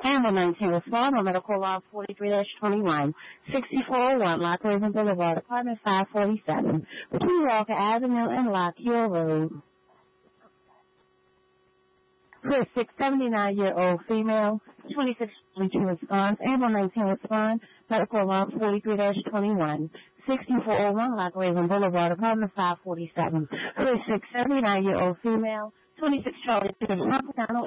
Amber 19 respond on medical law 43-21, 6401 Lock Raven Boulevard, apartment 547, between Walker Avenue and Lock Hill Road. For a 79-year-old female, 2622 response, Amber 19 respond, medical law 43-21, 6401 Lock Raven Boulevard, apartment 547. For a 79-year-old female, 26 Charlie Street,